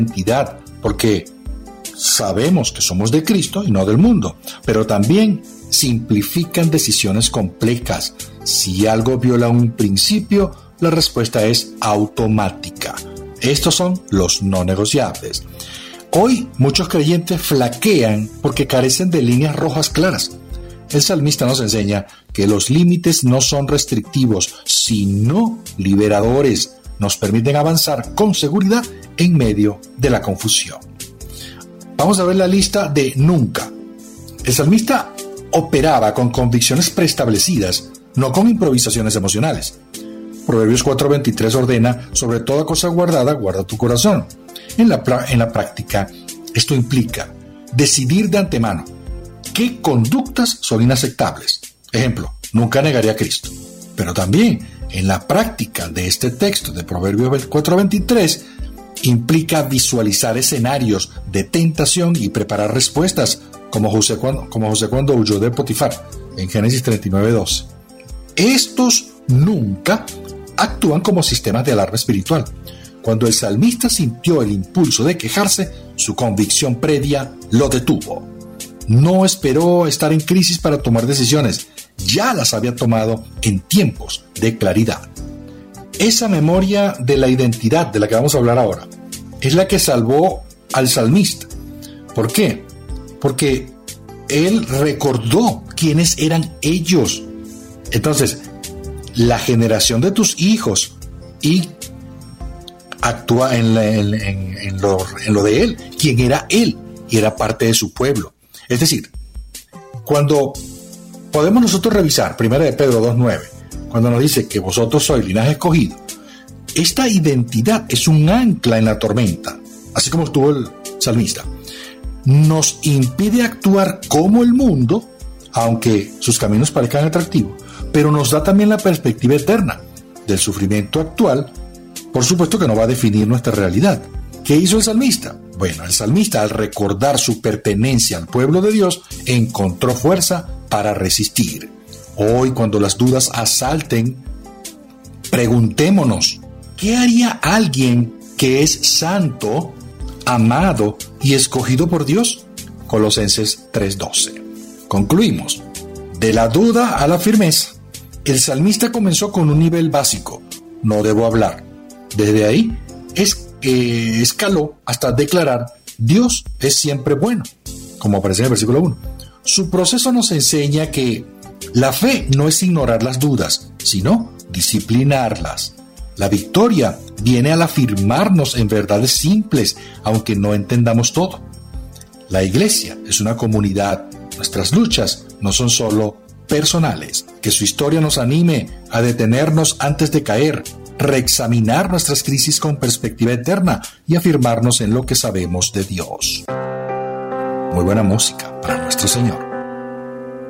identidad, porque sabemos que somos de Cristo y no del mundo, pero también simplifican decisiones complejas. Si algo viola un principio, la respuesta es automática. Estos son los no negociables. Hoy muchos creyentes flaquean porque carecen de líneas rojas claras. El salmista nos enseña que los límites no son restrictivos, sino liberadores. Nos permiten avanzar con seguridad en medio de la confusión. Vamos a ver la lista de nunca. El salmista operaba con convicciones preestablecidas, no con improvisaciones emocionales. Proverbios 4:23 ordena: sobre toda cosa guardada, guarda tu corazón. En la práctica, esto implica decidir de antemano qué conductas son inaceptables. Ejemplo, nunca negaré a Cristo. Pero también, en la práctica de este texto de Proverbios 4:23, implica visualizar escenarios de tentación y preparar respuestas, como José cuando huyó de Potifar, en Génesis 39:12. Estos nunca actúan como sistemas de alarma espiritual. Cuando el salmista sintió el impulso de quejarse, su convicción previa lo detuvo. No esperó estar en crisis para tomar decisiones, ya las había tomado en tiempos de claridad. Esa memoria de la identidad de la que vamos a hablar ahora es la que salvó al salmista. ¿Por qué? Porque él recordó quiénes eran ellos. Entonces, la generación de tus hijos y actúa en lo de él, quién era él, y era parte de su pueblo. Es decir, cuando podemos nosotros revisar 1 de Pedro 2:9, cuando nos dice que vosotros sois linaje escogido, esta identidad es un ancla en la tormenta, así como estuvo el salmista. Nos impide actuar como el mundo, aunque sus caminos parezcan atractivos, pero nos da también la perspectiva eterna del sufrimiento actual. Por supuesto que no va a definir nuestra realidad. ¿Qué hizo el salmista? Bueno, el salmista, al recordar su pertenencia al pueblo de Dios, encontró fuerza para resistir. Hoy, cuando las dudas asalten, preguntémonos: ¿qué haría alguien que es santo, amado y escogido por Dios? Colosenses 3:12. Concluimos. De la duda a la firmeza. El salmista comenzó con un nivel básico: no debo hablar. Desde ahí escaló hasta declarar: Dios es siempre bueno, como aparece en el versículo 1. Su proceso nos enseña que la fe no es ignorar las dudas, sino disciplinarlas. La victoria viene al afirmarnos en verdades simples, aunque no entendamos todo. La iglesia es una comunidad. Nuestras luchas no son solo personales. Que su historia nos anime a detenernos antes de caer, reexaminar nuestras crisis con perspectiva eterna y afirmarnos en lo que sabemos de Dios. Muy buena música para nuestro Señor.